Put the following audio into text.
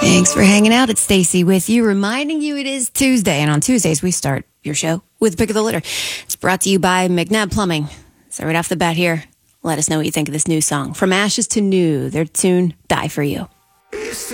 Thanks for hanging out. It's Stacy with you, reminding you it is Tuesday. And on Tuesdays, we start your show with Pick of the Litter. It's brought to you by McNabb Plumbing. So right off the bat here, let us know what you think of this new song. From Ashes to New, their tune, Die For You.